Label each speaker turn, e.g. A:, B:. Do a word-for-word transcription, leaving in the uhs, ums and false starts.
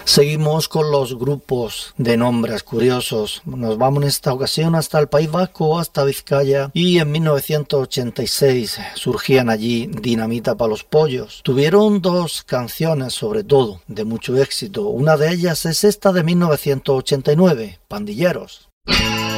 A: Seguimos con los grupos de nombres curiosos. Nos vamos en esta ocasión hasta el País Vasco, hasta Vizcaya, y en mil novecientos ochenta y seis surgían allí Dinamita para los Pollos. Tuvieron dos canciones, sobre todo, de mucho éxito. Una de ellas es esta de mil novecientos ochenta y nueve, Pandilleros.